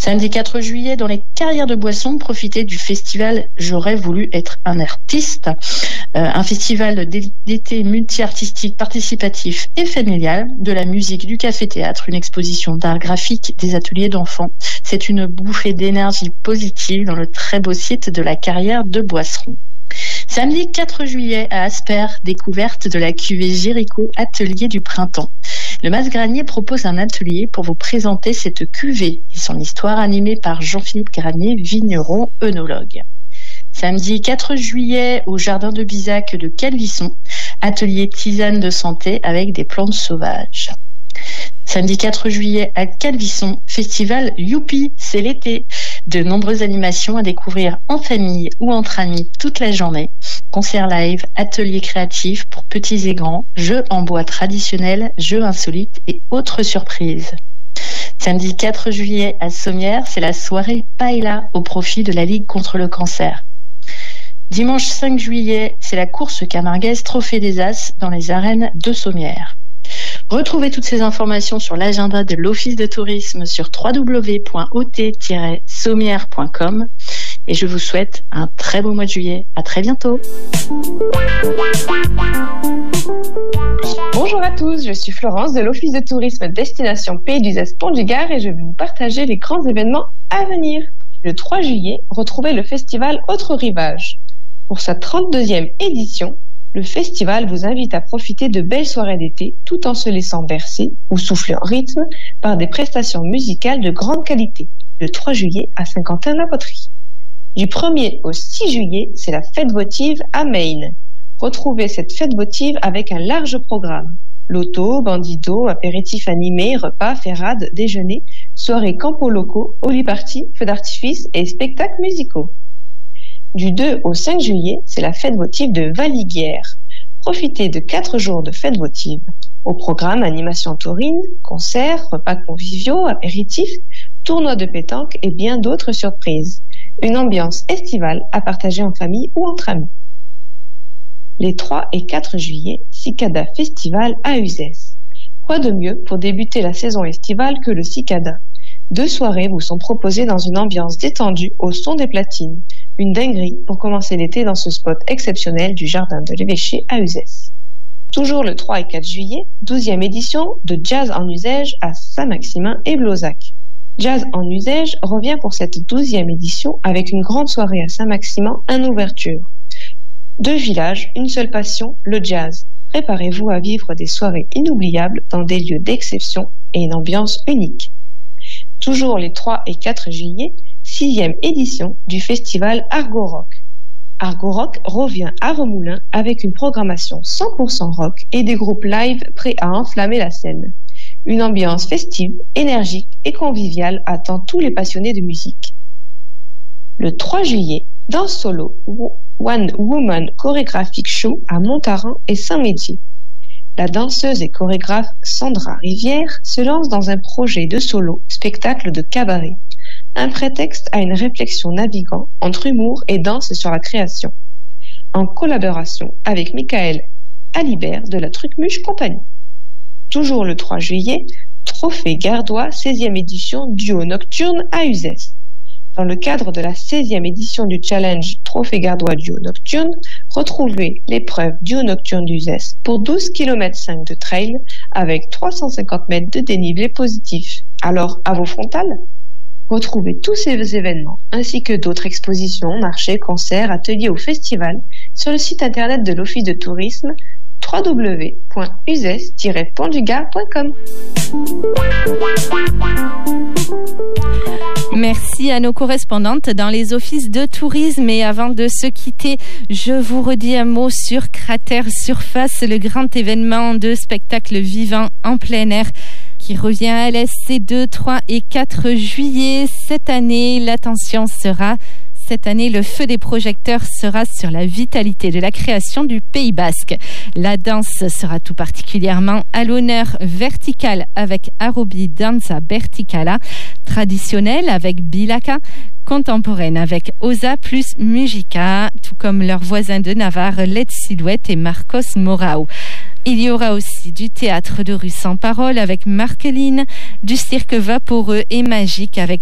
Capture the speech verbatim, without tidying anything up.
Samedi quatre juillet, dans les carrières de boissons, profitez du festival J'aurais voulu être un artiste. Euh, un festival d'été multi-artistique, participatif et familial, de la musique, du café-théâtre, une exposition d'art graphique, des ateliers d'enfants. C'est une bouffée d'énergie positive dans le très beau site de la carrière de Boisseron. Samedi quatre juillet, à Asper, découverte de la cuvée Jéricho, atelier du printemps. Le Mas-Granier propose un atelier pour vous présenter cette cuvée et son histoire, animée par Jean-Philippe Granier, vigneron œnologue. Samedi quatre juillet, au jardin de Bizac de Calvisson, atelier tisane de santé avec des plantes sauvages. Samedi quatre juillet, à Calvisson, festival Youpi, c'est l'été. De nombreuses animations à découvrir en famille ou entre amis toute la journée. Concerts live, ateliers créatifs pour petits et grands, jeux en bois traditionnels, jeux insolites et autres surprises. Samedi quatre juillet à Sommières, c'est la soirée Paella au profit de la Ligue contre le cancer. Dimanche cinq juillet, c'est la course camarguaise Trophée des As dans les arènes de Sommières. Retrouvez toutes ces informations sur l'agenda de l'Office de tourisme sur w w w point o t tiret sommières point com et je vous souhaite un très beau mois de juillet. À très bientôt. Bonjour à tous, je suis Florence de l'Office de tourisme Destination Pays d'Uzès Pont du Gard et je vais vous partager les grands événements à venir. Le trois juillet, retrouvez le festival Autre Rivage. Pour sa trente-deuxième édition, le festival vous invite à profiter de belles soirées d'été tout en se laissant bercer ou souffler en rythme par des prestations musicales de grande qualité. Le trois juillet à Saint-Quentin-la-Poterie. Du premier au six juillet, c'est la fête votive à Maine. Retrouvez cette fête votive avec un large programme. Loto, bandido, apéritifs animés, repas, ferrades, déjeuner, soirées campos locaux, holi-party, feux d'artifice et spectacles musicaux. Du deux au cinq juillet, c'est la fête votive de Valiguière. Profitez de quatre jours de fête votive. Au programme, animation taurine, concerts, repas conviviaux, apéritifs, tournois de pétanque et bien d'autres surprises. Une ambiance estivale à partager en famille ou entre amis. Les trois et quatre juillet, Cicada Festival à Uzès. Quoi de mieux pour débuter la saison estivale que le Cicada? Deux soirées vous sont proposées dans une ambiance détendue au son des platines. Une dinguerie pour commencer l'été dans ce spot exceptionnel du jardin de l'Évêché à Uzès. Toujours le trois et quatre juillet, douzième édition de Jazz en Uzès à Saint-Maximin et Blozac. Jazz en Uzès revient pour cette douzième édition avec une grande soirée à Saint-Maximin en ouverture. Deux villages, une seule passion, le jazz. Préparez-vous à vivre des soirées inoubliables dans des lieux d'exception et une ambiance unique. Toujours les trois et quatre juillet, sixième édition du festival Argo Rock. Argo Rock revient à Remoulins avec une programmation cent pour cent rock et des groupes live prêts à enflammer la scène. Une ambiance festive, énergique et conviviale attend tous les passionnés de musique. Le trois juillet, danse solo, One Woman Choreographic Show à Montaran et Saint-Médier. La danseuse et chorégraphe Sandra Rivière se lance dans un projet de solo, spectacle de cabaret. Un prétexte à une réflexion naviguant entre humour et danse sur la création. En collaboration avec Michael Alibert de la Trucmuche Compagnie. Toujours le trois juillet, Trophée Gardois, seizième édition duo nocturne à Uzès. Dans le cadre de la seizième édition du challenge Trophée Gardois duo nocturne, retrouvez l'épreuve duo nocturne d'Uzès pour douze virgule cinq kilomètres de trail avec trois cent cinquante mètres de dénivelé positif. Alors, à vos frontales? Retrouvez tous ces événements ainsi que d'autres expositions, marchés, concerts, ateliers ou festivals sur le site internet de l'Office de tourisme w w w point uzès tiret pont du gard point com. Merci à nos correspondantes dans les offices de tourisme. Et avant de se quitter, je vous redis un mot sur Cratère Surface, le grand événement de spectacle vivant en plein air qui revient à l'Est ces deux, trois et quatre juillet. Cette année, l'attention sera... Cette année, le feu des projecteurs sera sur la vitalité de la création du Pays Basque. La danse sera tout particulièrement à l'honneur, verticale avec Arobi Danza Verticala, traditionnelle avec Bilaka, contemporaine avec Osa plus Musica, tout comme leurs voisins de Navarre, Led Silhouette et Marcos Morao. Il y aura aussi du théâtre de rue sans parole avec Marceline, du cirque vaporeux et magique avec